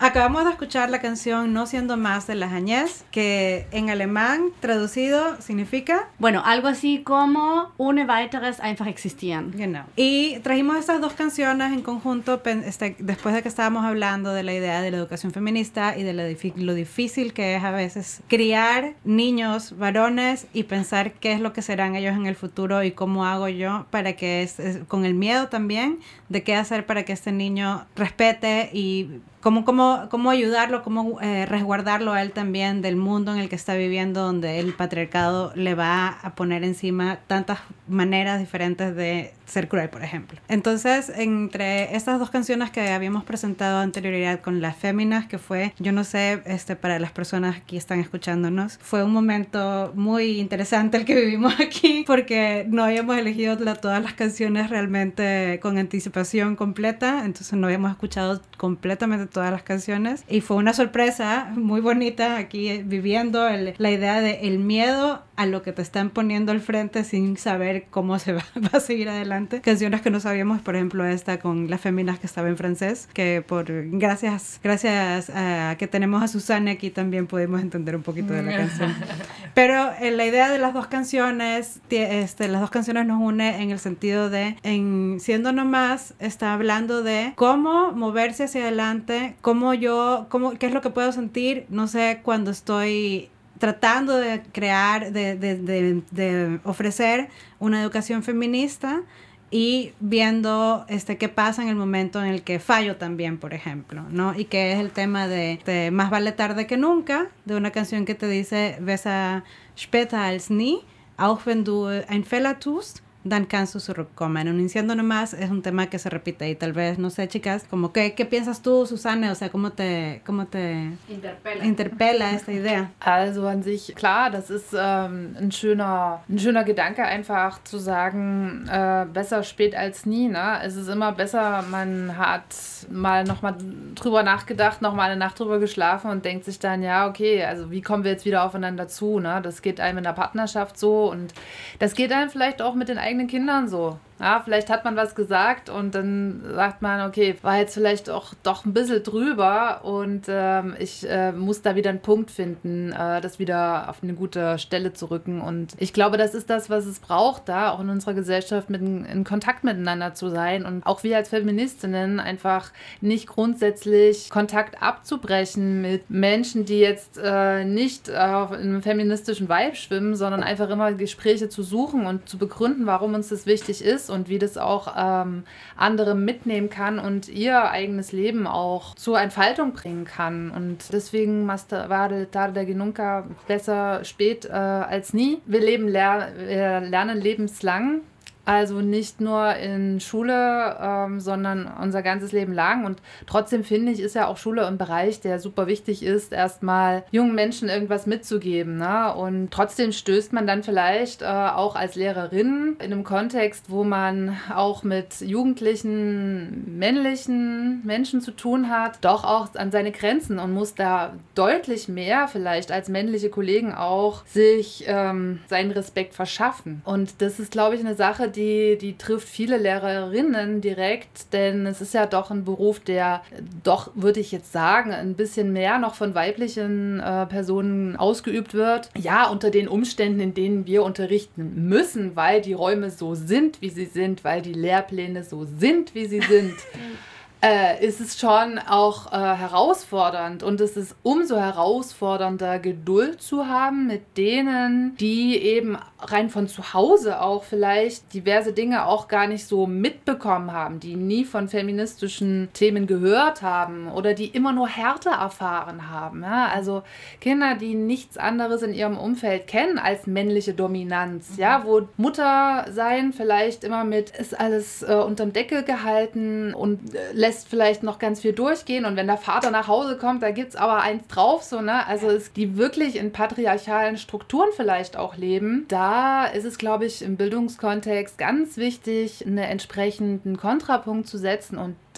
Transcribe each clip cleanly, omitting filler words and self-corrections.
Acabamos de escuchar la canción No siendo más de las Agnès, que en alemán traducido significa... Bueno, algo así como ohne weiteres einfach existieren. Genau. Y trajimos estas dos canciones en conjunto después de que estábamos hablando de la idea de la educación feminista y de lo difícil que es a veces criar niños varones y pensar qué es lo que serán ellos en el futuro y cómo hago yo para que con el miedo también de qué hacer para que este niño respete y cómo ayudarlo, cómo resguardarlo a él también del mundo en el que está viviendo, donde el patriarcado le va a poner encima tantas maneras diferentes de ser cruel, por ejemplo. Entonces, entre estas dos canciones que habíamos presentado anterioridad con Las Féminas, que fue, yo no sé, para las personas que aquí están escuchándonos, fue un momento muy interesante el que vivimos aquí, porque no habíamos elegido todas las canciones realmente con anticipación completa, entonces no habíamos escuchado completamente todas las canciones y fue una sorpresa muy bonita aquí viviendo la idea de el miedo a lo que te están poniendo al frente sin saber cómo se va a seguir adelante. Canciones que no sabíamos, por ejemplo esta con Las Féminas que estaba en francés, que gracias a que tenemos a Susana aquí también pudimos entender un poquito de la canción. Pero la idea de las dos canciones, las dos canciones nos une en el sentido de, Siendo Nomás, está hablando de cómo moverse hacia adelante, qué es lo que puedo sentir, no sé, cuando estoy tratando de crear, de ofrecer una educación feminista y viendo qué pasa en el momento en el que fallo también, por ejemplo, ¿no? Y que es el tema de Más vale tarde que nunca, de una canción que te dice Besser später als nie, auch wenn du ein Fehler tust, dann kannst du zurückkommen. Un Siendo Nomás es un tema que se repite y tal vez, no sé, chicas, como ¿qué piensas tú, Susanne? O sea, ¿cómo te interpela esta Idee? Also an sich, klar, das ist ein schöner Gedanke, einfach zu sagen, besser spät als nie. Ne? Es ist immer besser, man hat mal nochmal drüber nachgedacht, nochmal eine Nacht drüber geschlafen und denkt sich dann, ja, okay, also wie kommen wir jetzt wieder aufeinander zu? Ne? Das geht einem in der Partnerschaft so und das geht einem vielleicht auch mit den eigenen Kindern so. Ja, vielleicht hat man was gesagt und dann sagt man, okay, war jetzt vielleicht auch doch ein bisschen drüber und ich muss da wieder einen Punkt finden, das wieder auf eine gute Stelle zu rücken. Und ich glaube, das ist das, was es braucht, da auch in unserer Gesellschaft in Kontakt miteinander zu sein und auch wir als Feministinnen einfach nicht grundsätzlich Kontakt abzubrechen mit Menschen, die jetzt nicht auf einem feministischen Vibe schwimmen, sondern einfach immer Gespräche zu suchen und zu begründen, warum uns das wichtig ist und wie das auch andere mitnehmen kann und ihr eigenes Leben auch zur Entfaltung bringen kann. Und deswegen Más vale tarde que nunca, besser spät als nie. Wir lernen lebenslang. Also nicht nur in Schule, sondern unser ganzes Leben lang. Und trotzdem finde ich, ist ja auch Schule ein Bereich, der super wichtig ist, erstmal jungen Menschen irgendwas mitzugeben. Ne? Und trotzdem stößt man dann vielleicht auch als Lehrerin in einem Kontext, wo man auch mit jugendlichen, männlichen Menschen zu tun hat, doch auch an seine Grenzen und muss da deutlich mehr vielleicht als männliche Kollegen auch sich seinen Respekt verschaffen. Und das ist, glaube ich, eine Sache, die trifft viele Lehrerinnen direkt, denn es ist ja doch ein Beruf, der doch, würde ich jetzt sagen, ein bisschen mehr noch von weiblichen Personen ausgeübt wird. Ja, unter den Umständen, in denen wir unterrichten müssen, weil die Räume so sind, wie sie sind, weil die Lehrpläne so sind, wie sie sind. Ist es schon auch herausfordernd und es ist umso herausfordernder, Geduld zu haben mit denen, die eben rein von zu Hause auch vielleicht diverse Dinge auch gar nicht so mitbekommen haben, die nie von feministischen Themen gehört haben oder die immer nur Härte erfahren haben. Ja? Also Kinder, die nichts anderes in ihrem Umfeld kennen als männliche Dominanz, ja? Wo Mutter sein vielleicht immer mit ist alles unterm Deckel gehalten und lässt vielleicht noch ganz viel durchgehen und wenn der Vater nach Hause kommt, da gibt's aber eins drauf, so, ne? Also die wirklich in patriarchalen Strukturen vielleicht auch leben, da ist es, glaube ich, im Bildungskontext ganz wichtig, einen entsprechenden Kontrapunkt zu setzen und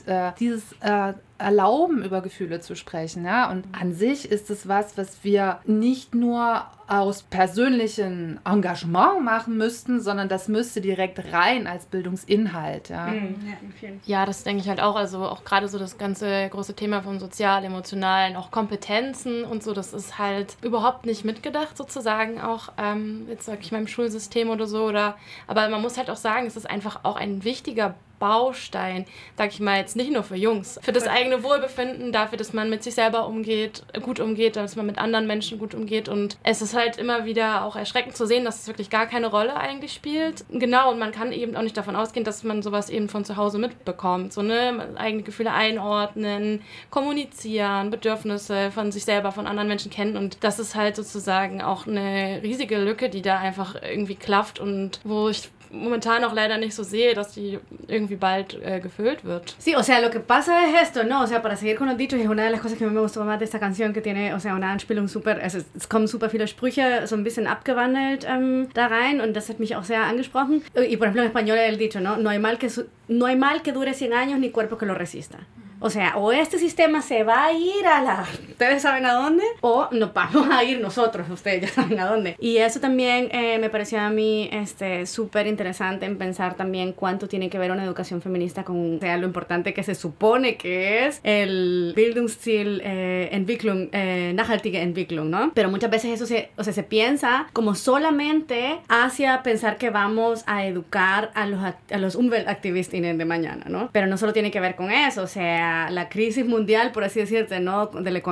dieses erlauben, über Gefühle zu sprechen. Ja? Und an sich ist es was wir nicht nur aus persönlichem Engagement machen müssten, sondern das müsste direkt rein als Bildungsinhalt. Ja, ja, das denke ich halt auch. Also auch gerade so das ganze große Thema von sozial, emotionalen, auch Kompetenzen und so, das ist halt überhaupt nicht mitgedacht sozusagen auch, jetzt sage ich mal im Schulsystem oder so. Aber man muss halt auch sagen, es ist einfach auch ein wichtiger Baustein, sag ich mal jetzt nicht nur für Jungs, für das eigene Wohlbefinden, dafür, dass man mit sich selber gut umgeht, dass man mit anderen Menschen gut umgeht und es ist halt immer wieder auch erschreckend zu sehen, dass es wirklich gar keine Rolle eigentlich spielt. Genau, und man kann eben auch nicht davon ausgehen, dass man sowas eben von zu Hause mitbekommt, so, ne, eigene Gefühle einordnen, kommunizieren, Bedürfnisse von sich selber, von anderen Menschen kennen und das ist halt sozusagen auch eine riesige Lücke, die da einfach irgendwie klafft und wo ich momentan auch leider nicht so sehe, dass die irgendwie bald gefüllt wird. Sí, o sea, lo que pasa es esto, ¿no? O sea, para seguir con los dichos, es una de las cosas que a mí me gustó más de esta Canción, que tiene, o sea, una Anspielung super, es kommen super viele Sprüche so ein bisschen abgewandelt da rein und das hat mich auch sehr angesprochen. Y por ejemplo en español el dicho, ¿no? No hay mal que dure 100 años ni cuerpo que lo resista. O sea, o este sistema se va a ir ustedes saben a dónde, o nos vamos a ir nosotros, ustedes ya saben a dónde. Y eso también me pareció a mí súper interesante en pensar también cuánto tiene que ver una educación feminista con, o sea, lo importante que se supone que es el Bildungsstil Entwicklung, nachhaltige Entwicklung, ¿no? Pero muchas veces eso se piensa como solamente hacia pensar que vamos a educar a los Umweltaktivistinnen de mañana, ¿no? Pero no solo tiene que ver con eso, o sea, la crisis mundial, por así decirte, ¿no?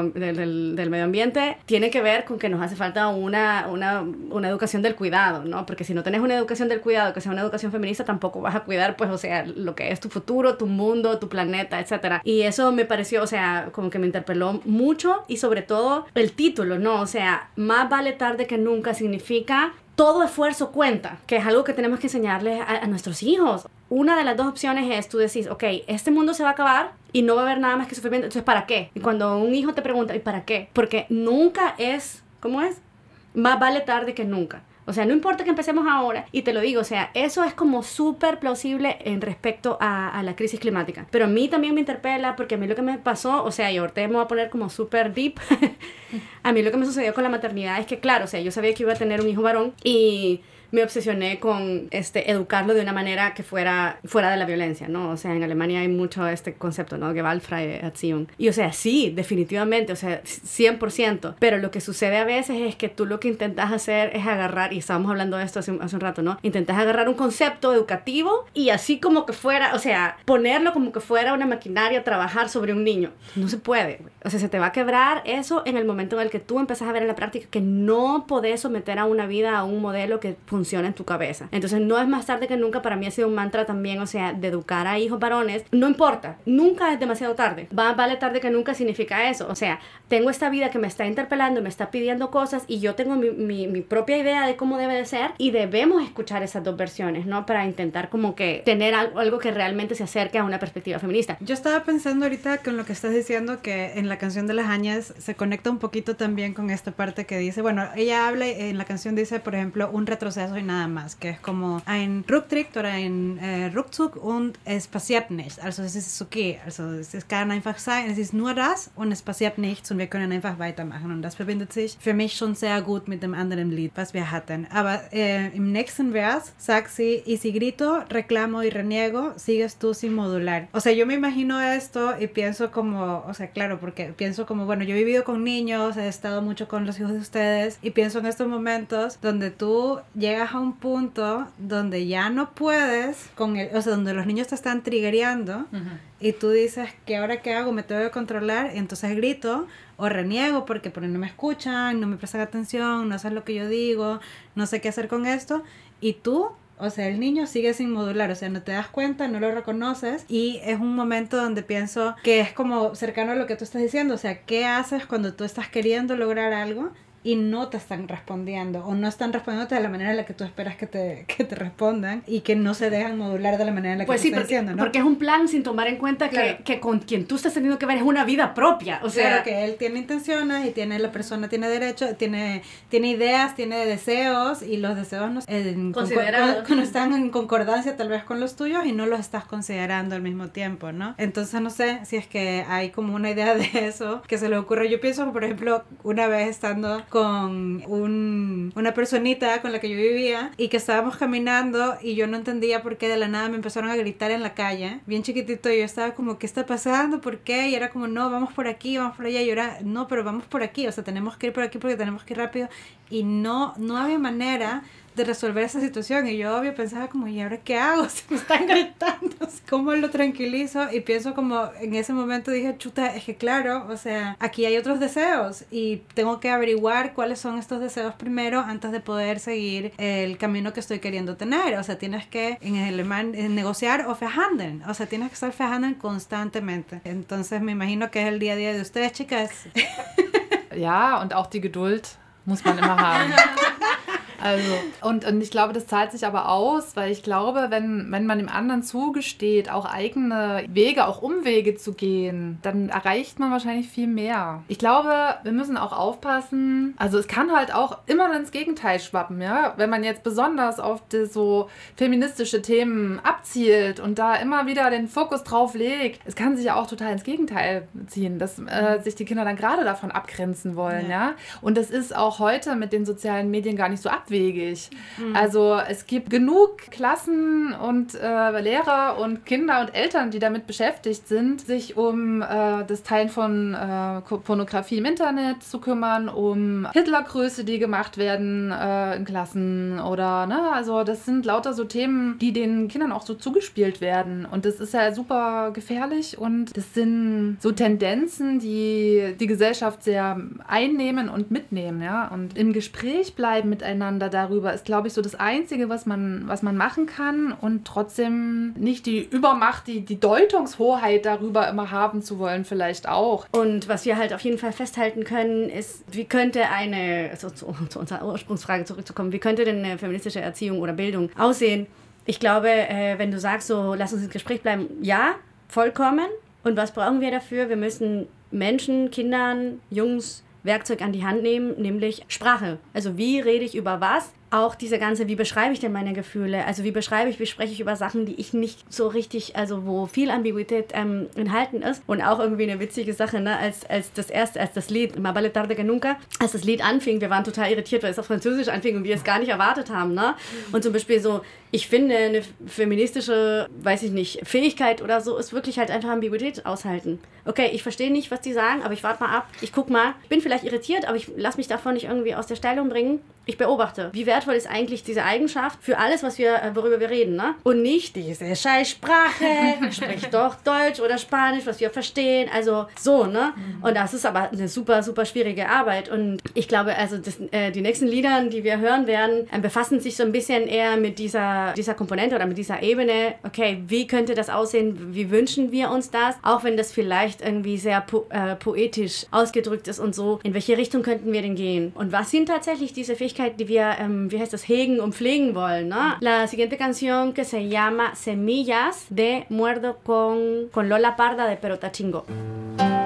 del medio ambiente, tiene que ver con que nos hace falta una educación del cuidado, ¿no? Porque si no tenés una educación del cuidado, que sea una educación feminista, tampoco vas a cuidar, pues, o sea, lo que es tu futuro, tu mundo, tu planeta, etc. Y eso me pareció, o sea, como que me interpeló mucho y sobre todo el título, ¿no? O sea, más vale tarde que nunca significa todo esfuerzo cuenta, que es algo que tenemos que enseñarles a nuestros hijos. Una de las dos opciones es, tú decís, ok, este mundo se va a acabar y no va a haber nada más que sufrimiento, entonces ¿para qué? Y cuando un hijo te pregunta, ¿y para qué? Porque nunca es, ¿cómo es? Más vale tarde que nunca. O sea, no importa que empecemos ahora, y te lo digo, o sea, eso es como súper plausible en respecto a la crisis climática. Pero a mí también me interpela, porque a mí lo que me pasó, o sea, y ahorita me voy a poner como súper deep, a mí lo que me sucedió con la maternidad es que, claro, o sea, yo sabía que iba a tener un hijo varón, y me obsesioné con educarlo de una manera que fuera de la violencia, ¿no? O sea, en Alemania hay mucho este concepto, ¿no? Gewaltfreie Erziehung. Y, o sea, sí, definitivamente, o sea, 100%. Pero lo que sucede a veces es que tú lo que intentas hacer es agarrar, y estábamos hablando de esto hace un rato, ¿no? Intentas agarrar un concepto educativo y así como que fuera, o sea, ponerlo como que fuera una maquinaria, trabajar sobre un niño. No se puede. O sea, se te va a quebrar eso en el momento en el que tú empezás a ver en la práctica que no podés someter a una vida a un modelo que funciona en tu cabeza. Entonces no es más tarde que nunca, para mí ha sido un mantra también, o sea, de educar a hijos varones, no importa, nunca es demasiado tarde, vale tarde que nunca significa eso, o sea, tengo esta vida que me está interpelando, me está pidiendo cosas y yo tengo mi propia idea de cómo debe de ser y debemos escuchar esas dos versiones, ¿no? Para intentar como que tener algo que realmente se acerque a una perspectiva feminista. Yo estaba pensando ahorita con lo que estás diciendo, que en la canción de las Añas se conecta un poquito también con esta parte que dice, bueno, ella habla, en la canción dice, por ejemplo, un retroceso y nada más, que es como ein Rücktritt oder ein Rückzug und es passiert nichts. Also es ist okay, also es kann einfach sein, es ist nur das und es passiert nichts und wir können einfach weitermachen und das verbindet sich für mich schon sehr gut mit dem anderen Lied, was wir hatten. Aber im nächsten Vers sagt sie, y si grito, reclamo y reniego, sigues tú sin modular. O sea, yo me imagino esto y pienso como, o sea, claro, porque pienso como, bueno, yo he vivido con niños, he estado mucho con los hijos de ustedes y pienso en estos momentos donde tú llegas a un punto donde ya no puedes, o sea, donde los niños te están triggereando y tú dices, ¿qué ahora qué hago? Me tengo que controlar y entonces grito o reniego porque no me escuchan, no me prestan atención, no hacen lo que yo digo, no sé qué hacer con esto y tú, o sea, el niño sigue sin modular, o sea, no te das cuenta, no lo reconoces y es un momento donde pienso que es como cercano a lo que tú estás diciendo, o sea, ¿qué haces cuando tú estás queriendo lograr algo y no te están respondiendo o no están respondiéndote de la manera en la que tú esperas que te respondan y que no se dejan modular de la manera en la que pues te sí, están diciendo, ¿no? Porque es un plan sin tomar en cuenta Claro. que con quien tú estás teniendo que ver es una vida propia. O sea, Claro que él tiene intenciones y la persona tiene derecho, tiene ideas, tiene deseos y los deseos no están en concordancia tal vez con los tuyos y no los estás considerando al mismo tiempo, ¿no? Entonces no sé si es que hay como una idea de eso que se le ocurre. Yo pienso, por ejemplo, una vez estando con una personita con la que yo vivía y que estábamos caminando y yo no entendía por qué de la nada me empezaron a gritar en la calle, bien chiquitito, y yo estaba como, ¿qué está pasando? ¿Por qué? Y era como, no, vamos por aquí, vamos por allá, y yo era, no, pero vamos por aquí, o sea, tenemos que ir por aquí porque tenemos que ir rápido, y no había manera de resolver esa situación, y yo obvio pensaba como, ¿y ahora qué hago? Se me están gritando, ¿cómo lo tranquilizo? Y pienso como, en ese momento dije, chuta, es que claro, o sea, aquí hay otros deseos y tengo que averiguar cuáles son estos deseos primero antes de poder seguir el camino que estoy queriendo tener. O sea, tienes que, en alemán, negociar o verhandeln, o sea, tienes que estar verhandeln constantemente. Entonces me imagino que es el día a día de ustedes, chicas. Ja, und auch die Geduld muss man immer haben. Also, und ich glaube, das zahlt sich aber aus, weil ich glaube, wenn man dem anderen zugesteht, auch eigene Wege, auch Umwege zu gehen, dann erreicht man wahrscheinlich viel mehr. Ich glaube, wir müssen auch aufpassen, also es kann halt auch immer ins Gegenteil schwappen, ja, wenn man jetzt besonders auf die so feministische Themen abzielt und da immer wieder den Fokus drauf legt, es kann sich ja auch total ins Gegenteil ziehen, dass sich die Kinder dann gerade davon abgrenzen wollen, ja. Und das ist auch heute mit den sozialen Medien gar nicht so abwegig. Also es gibt genug Klassen und Lehrer und Kinder und Eltern, die damit beschäftigt sind, sich um das Teilen von Pornografie im Internet zu kümmern, um Hitlergrüße, die gemacht werden in Klassen oder, ne, also das sind lauter so Themen, die den Kindern auch so zugespielt werden und das ist ja super gefährlich und das sind so Tendenzen, die die Gesellschaft sehr einnehmen und mitnehmen, ja, und im Gespräch bleiben miteinander darüber ist, glaube ich, so das Einzige, was man machen kann und trotzdem nicht die Übermacht, die Deutungshoheit darüber immer haben zu wollen, vielleicht auch. Und was wir halt auf jeden Fall festhalten können, ist, wie könnte zu unserer Ursprungsfrage zurückzukommen, wie könnte denn eine feministische Erziehung oder Bildung aussehen? Ich glaube, wenn du sagst, so, lass uns ins Gespräch bleiben, ja, vollkommen. Und was brauchen wir dafür? Wir müssen Menschen, Kindern, Jungs, Werkzeug an die Hand nehmen, nämlich Sprache. Also wie rede ich über was? Auch diese ganze, wie beschreibe ich denn meine Gefühle? Also wie spreche ich über Sachen, die ich nicht so richtig, also wo viel Ambiguität enthalten ist. Und auch irgendwie eine witzige Sache, ne? Als das Lied, Ma Vale Tarde que Nunca, als das Lied anfing, wir waren total irritiert, weil es auf Französisch anfing und wir es gar nicht erwartet haben, ne? Und zum Beispiel so, ich finde, eine feministische, weiß ich nicht, Fähigkeit oder so ist wirklich halt einfach Ambiguität aushalten. Okay, ich verstehe nicht, was die sagen, aber ich warte mal ab, ich guck mal, ich bin vielleicht irritiert, aber ich lasse mich davon nicht irgendwie aus der Stellung bringen. Ich beobachte, wie wertvoll ist eigentlich diese Eigenschaft für alles, worüber wir reden, ne? Und nicht diese Scheißsprache, sprich doch Deutsch oder Spanisch, was wir verstehen, also so, ne? Und das ist aber eine super, super schwierige Arbeit und ich glaube, also die nächsten Lieder, die wir hören werden, befassen sich so ein bisschen eher mit dieser Komponente oder mit dieser Ebene, okay, wie könnte das aussehen, wie wünschen wir uns das, auch wenn das vielleicht irgendwie sehr poetisch ausgedrückt ist und so, in welche Richtung könnten wir denn gehen? Und was sind tatsächlich diese Fähigkeiten, die wir, hegen und pflegen wollen, ¿no? La siguiente canción que se llama Semillas de Muerdo con Lola Parda de Perota Chingo.